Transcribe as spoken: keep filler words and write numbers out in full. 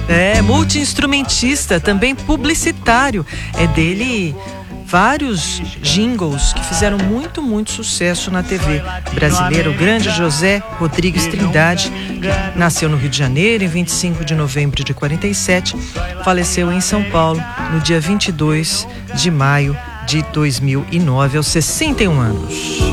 É, multi-instrumentista, também publicitário. É dele vários jingles que fizeram muito, muito sucesso na T V brasileira. O grande José Rodrigues Trindade nasceu no Rio de Janeiro em vinte e cinco de novembro de quarenta e sete, faleceu em São Paulo no dia vinte e dois de maio de dois mil e nove, aos sessenta e um anos.